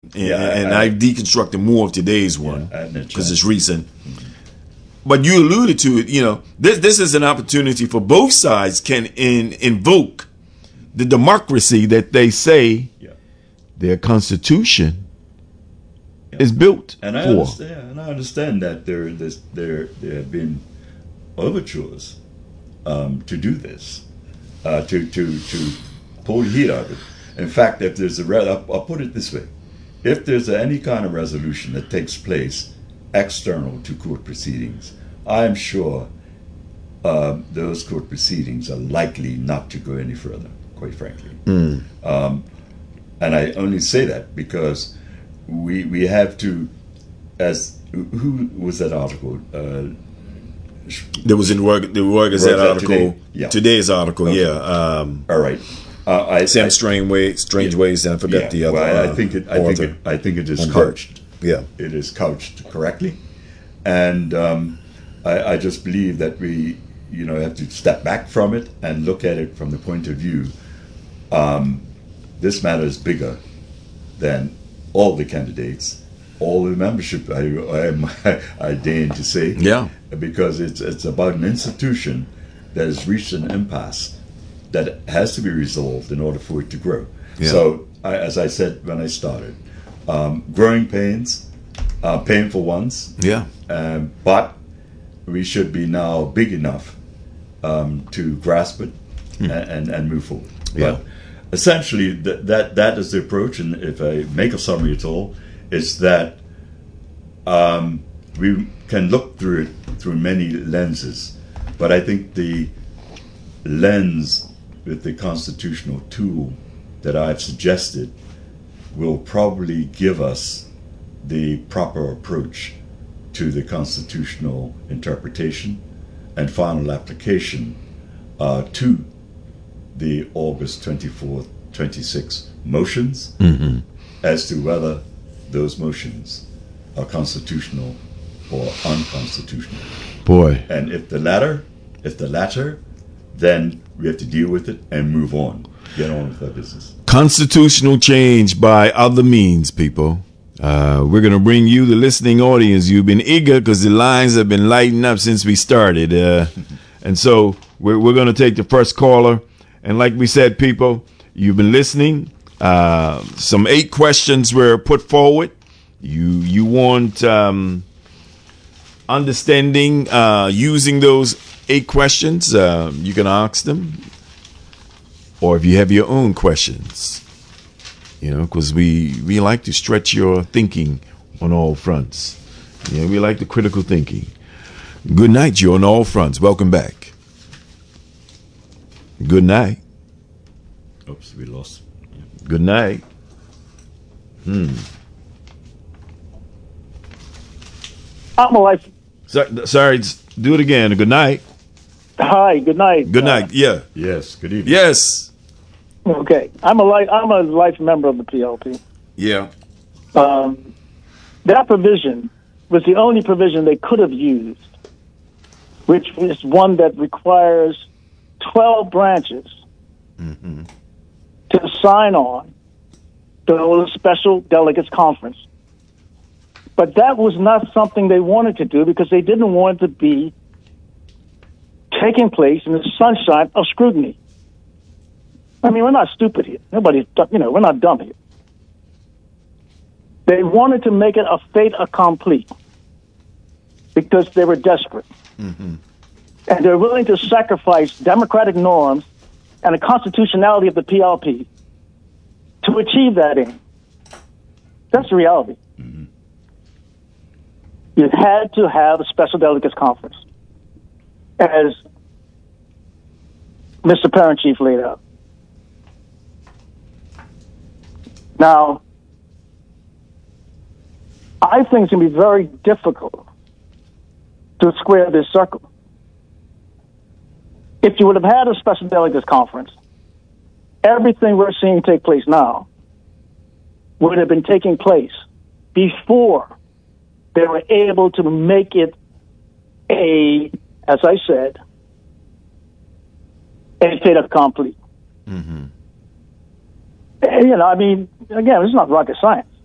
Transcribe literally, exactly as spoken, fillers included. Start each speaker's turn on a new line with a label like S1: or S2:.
S1: and,
S2: Yeah, I-
S1: and
S2: I-
S1: I've deconstructed more of today's one
S2: I hadn't had a
S1: because
S2: chance.
S1: it's recent. But you alluded to it. You know, this this is an opportunity for both sides can in, invoke the democracy that they say
S2: Yeah.
S1: their constitution
S2: Yeah.
S1: is built
S2: And I
S1: for.
S2: understand, and I understand that there, this, there, there have been overtures um, to do this, uh, to to to pull the heat out of it. In fact, if there's a, re- I'll, I'll put it this way: if there's any kind of resolution that takes place external to court proceedings, I am sure um, those court proceedings are likely not to go any further. Quite frankly, um, and I only say that because we we have to, as who was that article? Uh,
S1: There was in the Royal, the Royal Gazette
S2: Gazette
S1: article,
S2: today? Yeah.
S1: today's article,
S2: Okay.
S1: yeah. Um,
S2: all right, uh, I,
S1: Sam
S2: I,
S1: Strange, Strange
S2: Yeah.
S1: Ways, and I forget
S2: yeah,
S1: the other.
S2: well, I,
S1: uh,
S2: I think it. I think
S1: author.
S2: it. I think it is
S1: On
S2: couched.
S1: Yeah.
S2: It is couched correctly, and um, I, I just believe that we, you know, have to step back from it and look at it from the point of view. Um, this matter is bigger than all the candidates, all the membership. I, I, I deign to say,
S1: Yeah.
S2: because it's it's about an institution that has reached an impasse that has to be resolved in order for it to grow.
S1: Yeah.
S2: So, I, as I said when I started, um, growing pains, uh, painful ones,
S1: Yeah.
S2: um, but we should be now big enough um, to grasp it and, and, and move forward.
S1: Yeah.
S2: But essentially, that, that that is the approach. And if I make a summary at all, it's that um, we can look through it through many lenses, but I think the lens with the constitutional tool that I've suggested will probably give us the proper approach to the constitutional interpretation and final application uh, to the August twenty-fourth, twenty-sixth motions as to whether those motions are constitutional or unconstitutional.
S1: Boy.
S2: And if the latter, if the latter, then we have to deal with it and move on. Get on with our business.
S1: Constitutional change by other means, people. Uh, we're going to bring you, the listening audience. You've been eager because the lines have been lighting up since we started. Uh, and so we're, we're going to take the first caller. And like we said, people, you've been listening. Uh, some eight questions were put forward. You you want um, understanding uh, using those eight questions. Uh, you can ask them. Or if you have your own questions, you know, because we, we like to stretch your thinking on all fronts. Yeah, we like the critical thinking. Good night, you're on all fronts. Welcome back. Good night.
S2: Oops, we lost.
S1: Good night. Hmm.
S3: I'm a life.
S1: So, sorry, just do it again. Good night.
S3: Hi, good night.
S1: Good night. Yeah.
S2: Yes, good evening.
S1: Yes.
S3: Okay, I'm a life. I'm a life member of the P L P.
S1: Yeah.
S3: Um, that provision was the only provision they could have used, which is one that requires twelve branches
S1: Mm-hmm.
S3: to sign on the special delegates conference. But that was not something they wanted to do because they didn't want it to be taking place in the sunshine of scrutiny. I mean, we're not stupid here. Nobody's, you know, we're not dumb here. They wanted to make it a fait accompli because they were desperate.
S1: Mm-hmm.
S3: And they're willing to sacrifice democratic norms and the constitutionality of the P L P to achieve that aim. That's the reality.
S2: Mm-hmm.
S3: You had to have a special delegates conference, as Mister Parent Chief laid out. Now, I think it's going to be very difficult to square this circle. If you would have had a special delegates conference, everything we're seeing take place now would have been taking place before they were able to make it a, as I said, a fait accompli.
S1: Mm-hmm.
S3: And, you know, I mean, again, it's not rocket science.